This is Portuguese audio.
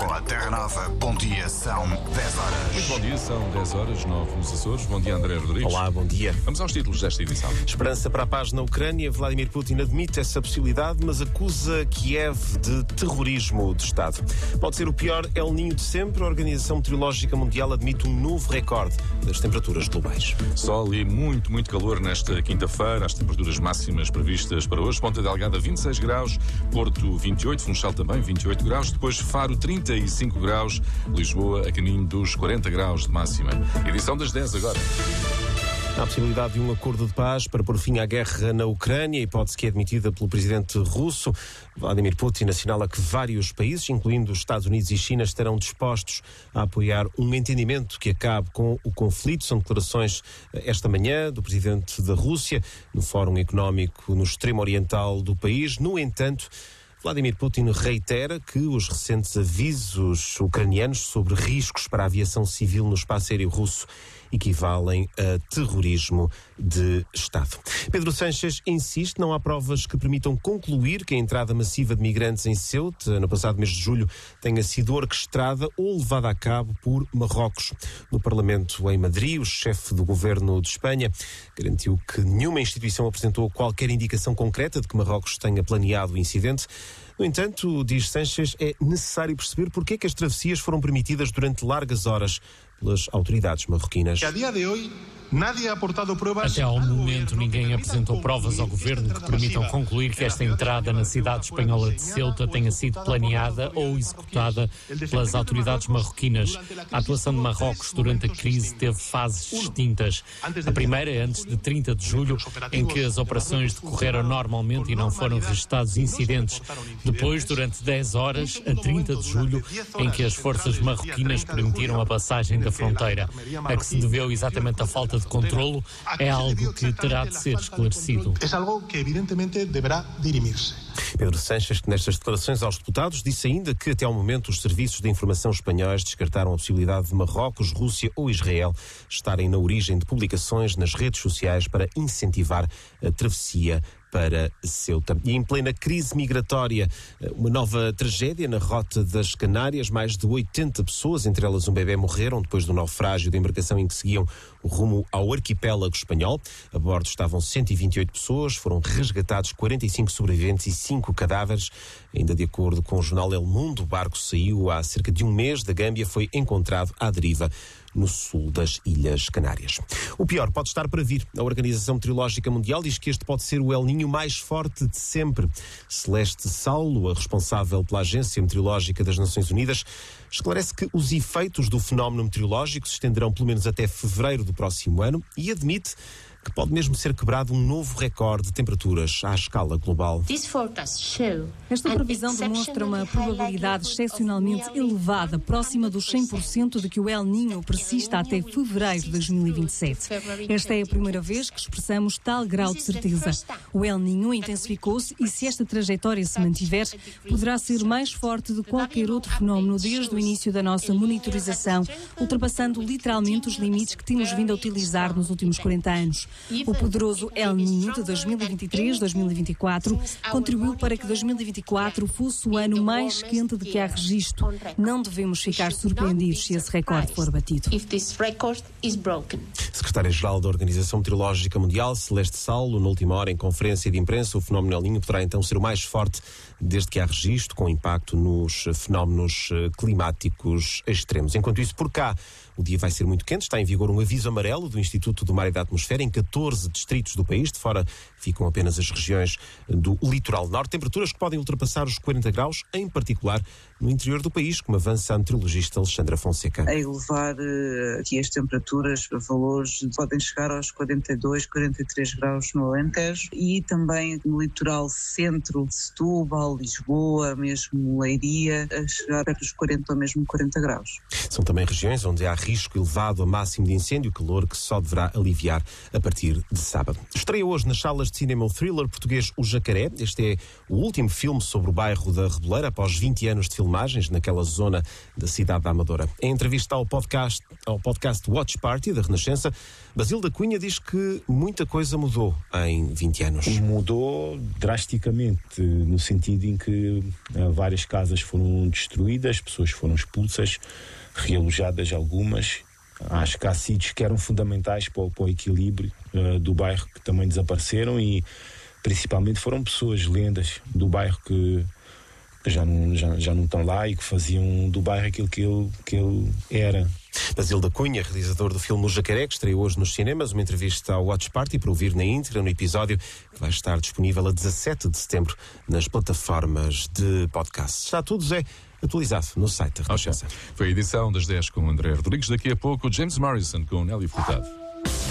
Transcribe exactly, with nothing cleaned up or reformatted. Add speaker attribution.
Speaker 1: Com a Terra Nova, bom dia, são dez horas.
Speaker 2: Muito bom dia, são dez horas, nove nos Açores. Bom dia, André Rodrigues.
Speaker 3: Olá, bom dia.
Speaker 2: Vamos aos títulos desta edição.
Speaker 3: Esperança para a paz na Ucrânia. Vladimir Putin admite essa possibilidade, mas acusa Kiev de terrorismo de Estado. Pode ser o pior El Niño de sempre. A Organização Meteorológica Mundial admite um novo recorde das temperaturas globais.
Speaker 2: Sol e muito, muito calor nesta quinta-feira. As temperaturas máximas previstas para hoje. Ponta Delgada, vinte e seis graus. Porto, vinte e oito. Funchal também, vinte e oito graus. Depois Faro, trinta e cinco graus. Lisboa, a caminho dos quarenta graus de máxima. Edição das dez agora.
Speaker 3: Há a possibilidade de um acordo de paz para pôr fim à guerra na Ucrânia, hipótese que é admitida pelo presidente russo. Vladimir Putin assinala que vários países, incluindo os Estados Unidos e China, estarão dispostos a apoiar um entendimento que acabe com o conflito. São declarações esta manhã do presidente da Rússia no Fórum Económico no extremo oriental do país. No entanto, Vladimir Putin reitera que os recentes avisos ucranianos sobre riscos para a aviação civil no espaço aéreo russo equivalem a terrorismo de Estado. Pedro Sánchez insiste, não há provas que permitam concluir que a entrada massiva de migrantes em Ceuta, no passado mês de julho, tenha sido orquestrada ou levada a cabo por Marrocos. No Parlamento em Madrid, o chefe do governo de Espanha garantiu que nenhuma instituição apresentou qualquer indicação concreta de que Marrocos tenha planeado o incidente. No entanto, diz Sánchez, é necessário perceber porque é que as travessias foram permitidas durante largas horas pelas autoridades marroquinas.
Speaker 4: Até ao momento, ninguém apresentou provas ao governo que permitam concluir que esta entrada na cidade espanhola de Ceuta tenha sido planeada ou executada pelas autoridades marroquinas. A atuação de Marrocos durante a crise teve fases distintas. A primeira é antes de trinta de julho, em que as operações decorreram normalmente e não foram registados incidentes. Depois, durante dez horas, a trinta de julho, em que as forças marroquinas permitiram a passagem da fronteira. A que se deveu exatamente a falta de de controlo é algo que terá de ser esclarecido.
Speaker 5: É algo que evidentemente deverá dirimir-se.
Speaker 3: Pedro Sánchez, que nestas declarações aos deputados, disse ainda que até ao momento os serviços de informação espanhóis descartaram a possibilidade de Marrocos, Rússia ou Israel estarem na origem de publicações nas redes sociais para incentivar a travessia para Ceuta. E em plena crise migratória, uma nova tragédia na rota das Canárias. Mais de oitenta pessoas, entre elas um bebê, morreram depois do naufrágio da embarcação em que seguiam o rumo ao arquipélago espanhol. A bordo estavam cento e vinte e oito pessoas, foram resgatados quarenta e cinco sobreviventes e cinco cadáveres. Ainda de acordo com o jornal El Mundo, o barco saiu há cerca de um mês da Gâmbia, foi encontrado à deriva no sul das Ilhas Canárias. O pior pode estar para vir. A Organização Meteorológica Mundial diz que este pode ser o El Niño mais forte de sempre. Celeste Saulo, a responsável pela Agência Meteorológica das Nações Unidas, esclarece que os efeitos do fenómeno meteorológico se estenderão pelo menos até fevereiro do próximo ano e admite que pode mesmo ser quebrado um novo recorde de temperaturas à escala global.
Speaker 6: Esta previsão demonstra uma probabilidade excepcionalmente elevada, próxima dos cem por cento de que o El Niño persista até fevereiro de dois mil e vinte e sete. Esta é a primeira vez que expressamos tal grau de certeza. O El Niño intensificou-se e, se esta trajetória se mantiver, poderá ser mais forte do que qualquer outro fenómeno desde o início da nossa monitorização, ultrapassando literalmente os limites que temos vindo a utilizar nos últimos quarenta anos. O poderoso El Niño de dois mil e vinte e três a dois mil e vinte e quatro contribuiu para que dois mil e vinte e quatro fosse o ano mais quente de que há registro. Não devemos ficar surpreendidos se esse recorde for batido.
Speaker 3: Secretária-Geral da Organização Meteorológica Mundial, Celeste Saulo, na última hora, em conferência de imprensa, o fenómeno El Niño poderá então ser o mais forte desde que há registro, com impacto nos fenómenos climáticos extremos. Enquanto isso, por cá, o dia vai ser muito quente. Está em vigor um aviso amarelo do Instituto do Mar e da Atmosfera em catorze distritos do país. De fora ficam apenas as regiões do litoral norte. Temperaturas que podem ultrapassar os quarenta graus, em particular no interior do país, como avança a meteorologista Alexandra Fonseca.
Speaker 7: A elevar uh, aqui as temperaturas, valores podem chegar aos quarenta e dois, quarenta e três graus no Alentejo e também no litoral centro de Setúbal, Lisboa, mesmo Leiria, a chegar perto dos quarenta ou mesmo quarenta graus.
Speaker 3: São também regiões onde há risco elevado a máximo de incêndio, calor que só deverá aliviar a partir partir de sábado. Estreia hoje nas salas de cinema o thriller português O Jacaré. Este é o último filme sobre o bairro da Reboleira, após vinte anos de filmagens naquela zona da cidade da Amadora. Em entrevista ao podcast, ao podcast Watch Party da Renascença, Basílio da Cunha diz que muita coisa mudou em vinte anos.
Speaker 8: Mudou drasticamente, no sentido em que uh, várias casas foram destruídas, pessoas foram expulsas, realojadas algumas. Acho que há sítios que eram fundamentais para o, para o equilíbrio uh, do bairro que também desapareceram e principalmente foram pessoas, lendas do bairro que, que já, não, já, já não estão lá e que faziam do bairro aquilo que ele, que ele era.
Speaker 3: Basílio da Cunha, realizador do filme O Jacaré, que estreou hoje nos cinemas, uma entrevista ao Watch Party para ouvir na íntegra no episódio que vai estar disponível a dezassete de setembro nas plataformas de podcast. Está tudo, Zé, atualizado no site da Renascença.
Speaker 2: Okay. Foi a edição das dez com o André Rodrigues. Daqui a pouco, James Morrison com o Nelly Furtado.